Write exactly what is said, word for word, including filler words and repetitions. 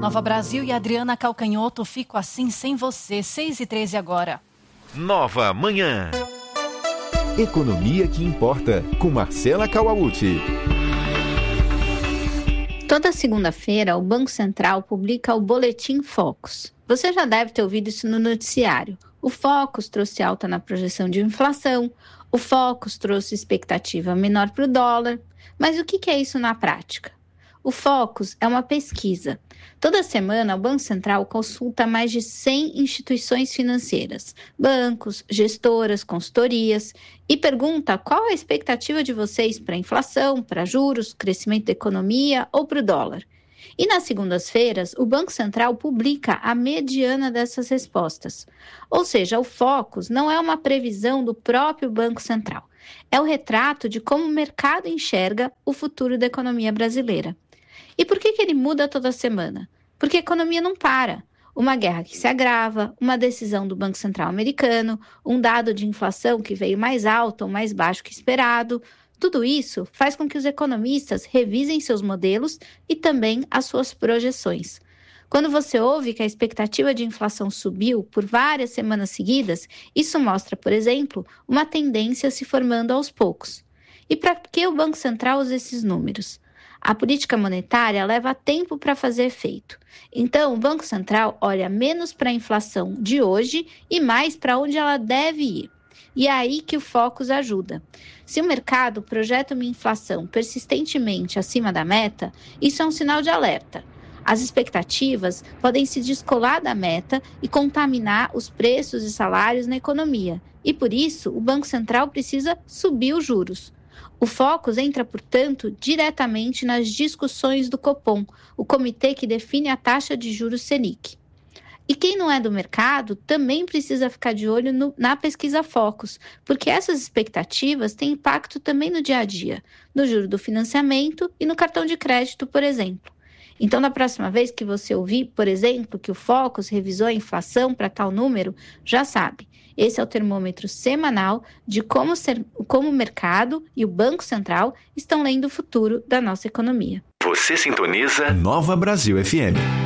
Nova Brasil e Adriana Calcanhoto, Fico Assim Sem Você, seis e treze agora. Nova Manhã. Economia que importa, com Marcela Kawauchi. Toda segunda-feira, o Banco Central publica o Boletim Focus. Você já deve ter ouvido isso no noticiário. O Focus trouxe alta na projeção de inflação, o Focus trouxe expectativa menor para o dólar. Mas o que é isso na prática? O Focus é uma pesquisa. Toda semana, o Banco Central consulta mais de cem instituições financeiras, bancos, gestoras, consultorias, e pergunta qual a expectativa de vocês para a inflação, para juros, crescimento da economia ou para o dólar. E nas segundas-feiras, o Banco Central publica a mediana dessas respostas. Ou seja, o Focus não é uma previsão do próprio Banco Central. É o retrato de como o mercado enxerga o futuro da economia brasileira. E por que que ele muda toda semana? Porque a economia não para. Uma guerra que se agrava, uma decisão do Banco Central americano, um dado de inflação que veio mais alto ou mais baixo que esperado. Tudo isso faz com que os economistas revisem seus modelos e também as suas projeções. Quando você ouve que a expectativa de inflação subiu por várias semanas seguidas, isso mostra, por exemplo, uma tendência se formando aos poucos. E para que o Banco Central usa esses números? A política monetária leva tempo para fazer efeito. Então, o Banco Central olha menos para a inflação de hoje e mais para onde ela deve ir. E é aí que o Focus ajuda. Se o mercado projeta uma inflação persistentemente acima da meta, isso é um sinal de alerta. As expectativas podem se descolar da meta e contaminar os preços e salários na economia. E por isso, o Banco Central precisa subir os juros. O Focus entra, portanto, diretamente nas discussões do Copom, o comitê que define a taxa de juros Selic. E quem não é do mercado também precisa ficar de olho no, na pesquisa Focus, porque essas expectativas têm impacto também no dia a dia, no juro do financiamento e no cartão de crédito, por exemplo. Então, na próxima vez que você ouvir, por exemplo, que o Focus revisou a inflação para tal número, já sabe. Esse é o termômetro semanal de como, ser, como o mercado e o Banco Central estão lendo o futuro da nossa economia. Você sintoniza Nova Brasil F M.